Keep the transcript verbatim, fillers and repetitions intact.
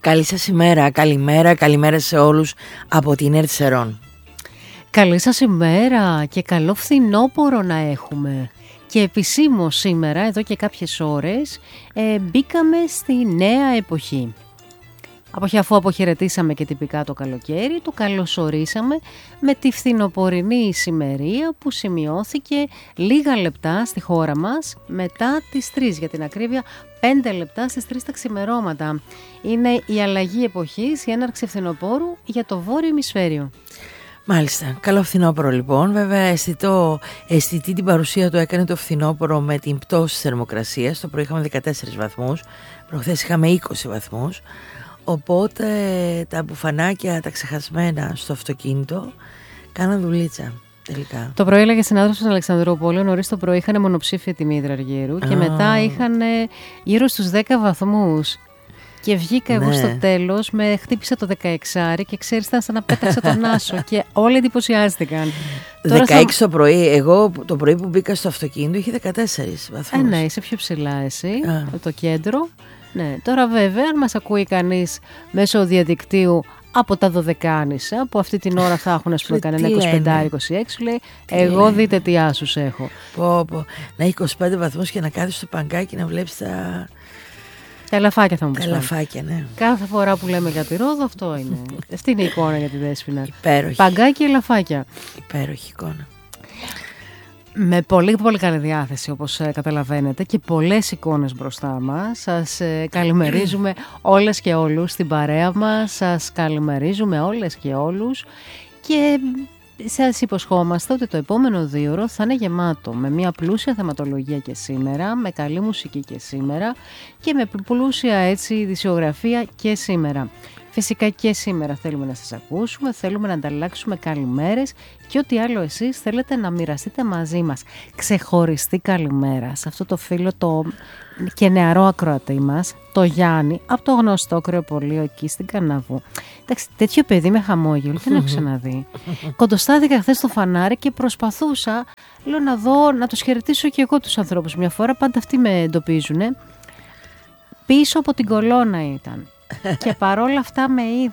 Καλή σας ημέρα, καλημέρα, καλημέρα σε όλους από την Ερτσερών. Καλή σας ημέρα και καλό φθινόπωρο να έχουμε. Και επισήμως σήμερα, εδώ και κάποιες ώρες, ε, μπήκαμε στη νέα εποχή. Αφού αποχαιρετήσαμε και τυπικά το καλοκαίρι, το καλωσορίσαμε με τη φθινοπορεινή ησημερία που σημειώθηκε λίγα λεπτά στη χώρα μας μετά τις τρεις, για την ακρίβεια πέντε λεπτά στις τρεις τα ξημερώματα. Είναι η αλλαγή εποχής, η έναρξη φθινοπόρου για το βόρειο ημισφαίριο. Μάλιστα, καλό φθινόπωρο λοιπόν. Βέβαια αισθητό, αισθητή την παρουσία του έκανε το φθινόπωρο με την πτώση της θερμοκρασίας. Το πρωί είχαμε δεκατέσσερις βαθμούς, προχθές είχαμε είκοσι βαθμούς. Οπότε τα μπουφανάκια, τα ξεχασμένα στο αυτοκίνητο, κάναν δουλίτσα τελικά. Το πρωί έλεγε συνάδελφος στην Αλεξανδρούπολη, νωρίς το πρωί είχαν μονοψήφια τιμή υδραργύρου και oh. μετά είχαν γύρω στους δέκα βαθμούς. Και βγήκα ναι. εγώ στο τέλος, με χτύπησε το δεκαεξάρι και ξέρεις, ήταν σαν να πέταξα τον άσο και όλοι εντυπωσιάστηκαν. δεκαέξι θα... το πρωί, εγώ το πρωί που μπήκα στο αυτοκίνητο είχε δεκατέσσερις βαθμούς. Ε, ναι, είσαι πιο ψηλά εσύ, ah. το κέντρο. Ναι, τώρα βέβαια αν μας ακούει κανείς μέσω διαδικτύου από τα Δωδεκάνησα, που αυτή την ώρα θα έχουν ας πούμε κανένα είκοσι πέντε είκοσι έξι, λέει τι εγώ λένε. Δείτε τι άσους έχω. Πω, πω. Να έχει είκοσι πέντε βαθμούς και να κάθεις στο παγκάκι να βλέπεις τα... Τα ελαφάκια θα μου πεις. Τα ελαφάκια, ναι. Κάθε φορά που λέμε για τη Ρόδο αυτό είναι. Αυτή είναι η εικόνα για τη Δέσποινα. Υπέροχη. Παγκάκι, ελαφάκια. Υπέροχη εικόνα. Με πολύ πολύ καλή διάθεση όπως ε, καταλαβαίνετε και πολλές εικόνες μπροστά μας. Σας ε, καλημερίζουμε όλες και όλους στην παρέα μας. Σας καλημερίζουμε όλες και όλους και σας υποσχόμαστε ότι το επόμενο δίωρο θα είναι γεμάτο με μια πλούσια θεματολογία και σήμερα, με καλή μουσική και σήμερα και με πλούσια έτσι ειδησιογραφία και σήμερα. Φυσικά και σήμερα θέλουμε να σας ακούσουμε, θέλουμε να ανταλλάξουμε καλημέρες και ό,τι άλλο εσείς θέλετε να μοιραστείτε μαζί μας. Ξεχωριστή καλημέρα σε αυτό το φίλο το και νεαρό ακροατή μας, το Γιάννη, από το γνωστό κρεοπωλείο εκεί στην Καναβού. Εντάξει, τέτοιο παιδί με χαμόγελο δεν έχω ξαναδεί. Κοντοστάθηκα χθες στο φανάρι και προσπαθούσα, λέω να δω, να τους χαιρετήσω και εγώ τους ανθρώπους μια φορά, πάντα αυτοί με εντοπίζουνε. Πίσω από την κολόνα ήταν. Και παρόλα αυτά με είδε.